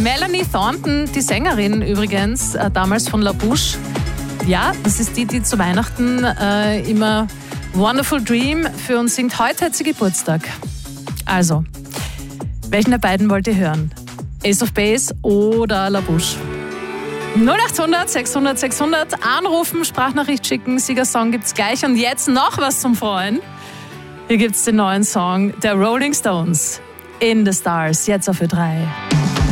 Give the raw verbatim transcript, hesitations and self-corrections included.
Melanie Thornton, die Sängerin übrigens, äh, damals von La Bouche. Ja, das ist die, die zu Weihnachten äh, immer Wonderful Dream für uns singt. Heute hat sie Geburtstag. Also, welchen der beiden wollt ihr hören? Ace of Base oder La Bouche? null achthundert sechshundert sechshundert anrufen, Sprachnachricht schicken, Siegersong gibt's gleich. Und jetzt noch was zum Freuen. Hier gibt's den neuen Song der Rolling Stones, In the Stars, jetzt auf Ö drei.